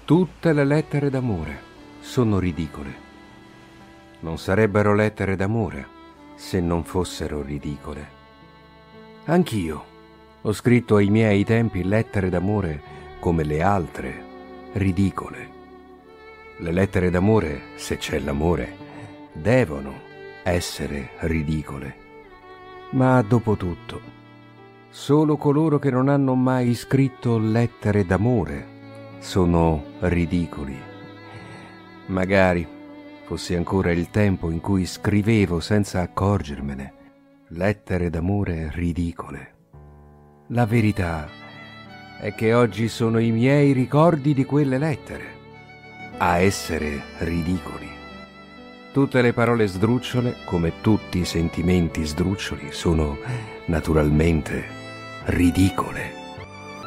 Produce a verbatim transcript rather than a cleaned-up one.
Tutte le lettere d'amore sono ridicole. Non sarebbero lettere d'amore se non fossero ridicole. Anch'io ho scritto ai miei tempi lettere d'amore come le altre, ridicole. Le lettere d'amore, se c'è l'amore, devono essere ridicole. Ma dopo tutto, solo coloro che non hanno mai scritto lettere d'amore sono ridicoli. Magari fosse ancora il tempo in cui scrivevo senza accorgermene lettere d'amore ridicole. La verità è che oggi sono i miei ricordi di quelle lettere a essere ridicoli. Tutte le parole sdrucciole, come tutti i sentimenti sdruccioli, sono naturalmente ridicole.